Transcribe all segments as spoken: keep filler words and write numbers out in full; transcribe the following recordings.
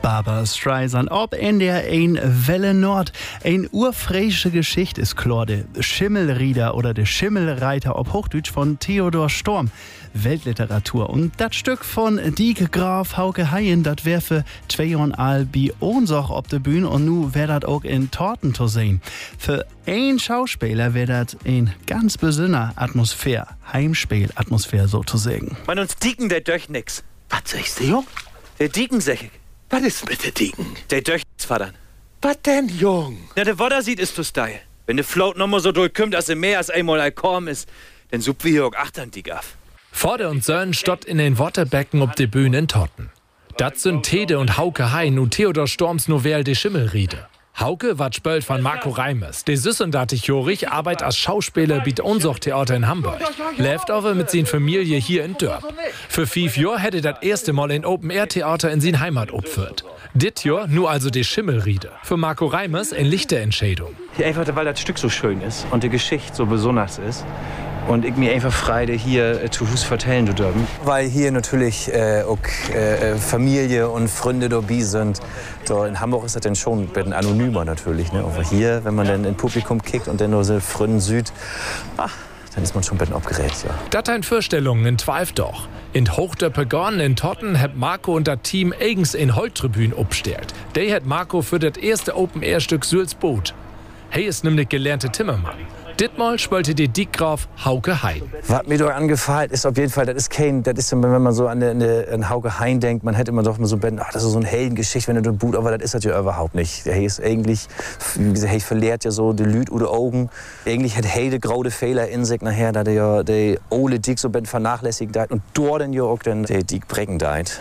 Barbra Streisand ob in der ein Welle Nord. Ein urfräische Geschichte ist klar, der Schimmelrieder oder der Schimmelreiter ob Hochdeutsch von Theodor Storm. Weltliteratur. Und das Stück von Dieke Graf Hauke Haien, das wär für zwei Jahren all bei uns auf der Bühne und nu wär das auch in Torten zu sehen. Für ein Schauspieler wär das ein ganz besonderer Atmosphäre, Heimspielatmosphäre sozusagen. Man uns Dieken, der döcht nix. Was sagst du, Jung? Der Dieken, sag ich. Was ist mit der Dieken? Der döcht vadern. Was denn, Jung? Ja, der Wodder sieht ist zu steil. Wenn der Float noch mal so durchkommt, dass er mehr als einmal allkorn ist, dann sup wir hier auch achtern Dick af. Vater und Söhn stott in den Waterbecken ob de Bühne in Torten. Dat sind Tede und Hauke Hein und Theodor Storms Novelle De Schimmelriede. Hauke wat spölt von Marco Reimers. De süssendatig Jorig arbeit als Schauspieler biet unsoch Theater in Hamburg. Läuft aber mit sin Familie hier in Dörp. Für fünf Jahr hätte das erste Mal in Open-Air-Theater in sin Heimat opführt. Dit Jahr nur also De Schimmelriede. Für Marco Reimers eine lichte Entscheidung. Ja, einfach, weil das Stück so schön ist und die Geschichte so besonders ist. Und ich mir einfach freude, hier äh, zu Hus vertellen zu dürfen. Weil hier natürlich äh, auch äh, Familie und Freunde dabei sind. Da in Hamburg ist das dann schon ein bisschen anonymer natürlich. Ne? Aber hier, wenn man dann in Publikum kickt und dann nur so Freunde süd, ach, dann ist man schon ein bisschen aufgeregt, ja. Dat ein Vorstellungen in Twalf doch. In Hochdöppe Gorn in Totten hat Marco und das Team eigens in Holtribünen upstellt. Der hat Marco für das erste Open-Air-Stück Sülz Boot. Hey ist nämlich gelernte Timmermann. Ditmal spölte die Dickgraf Hauke Hein. Was mir doch angefallen ist auf jeden Fall, das ist kein, das ist, wenn man so an, eine, an Hauke Hein denkt, man hätte immer doch mal so ein, ach, das ist so eine Heldengeschichte, wenn er durch Boot, aber das ist das ja überhaupt nicht. Der ist eigentlich, wie gesagt, hey, verliert ja so die Lüd oder Augen. Eigentlich hat Heide graude Fehler in sich nachher, da der ja der Ole Dick so ein vernachlässigt hat und dort dann ja auch dann der Dick brecken deit.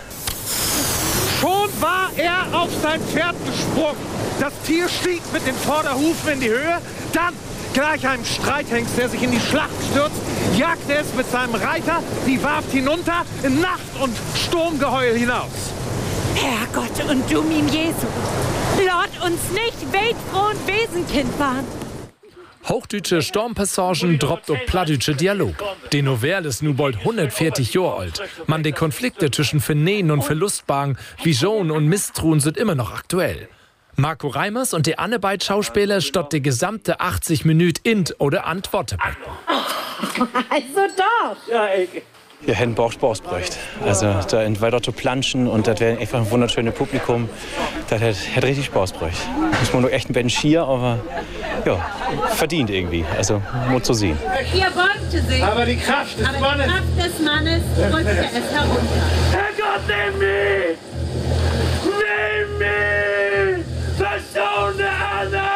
Schon war er auf sein Pferd gesprungen. Das Tier stieg mit den Vorderhufen in die Höhe. Dann, gleich einem Streithengst, der sich in die Schlacht stürzt, jagte es mit seinem Reiter die Warft hinunter in Nacht und Sturmgeheul hinaus. Herrgott und du, mim Jesu, lord uns nicht weltfroh und Wesenkind waren. Hochdeutsche Stormpassagen droppt ob plattdeutsche Dialog. Die Novelle ist nu bald hundertvierzig Jahre alt. Man, die Konflikte zwischen Vernehen und Verlustbang, Vision und Misstrauen sind immer noch aktuell. Marco Reimers und die Annebeid Schauspieler stott die gesamte achtzig Minuten in oder Antwortebecken. Also doch. Ja, ich. Wir hätten Bauch Spaß bräucht. Also da in weiter zu planschen und das wäre einfach ein wunderschönes Publikum. Das hätte, hätte richtig Spaß bräucht. Muss man nur echt ein bisschen schier, aber ja, verdient irgendwie. Also muss so sehen. Ihr beugte sich. Aber die Kraft des Aber die Mannes. Kraft des Mannes drückte es herunter. Herrgott, nimm mich! Nimm mich! Verschone der anderen!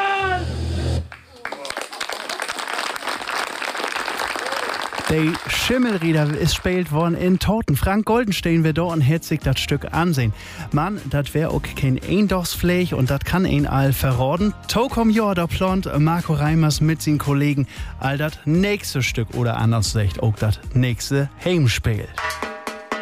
Die Schimmelrieder ist spielt worden in Torten. Frank Goldenstein wird dort und hat sich das Stück ansehen. Mann, das wär auch kein Eindochsfläch und das kann ihn all verraten. Tokom ja, da plant Marco Reimers mit seinen Kollegen all das nächste Stück oder anders gesagt auch das nächste Heimspiel.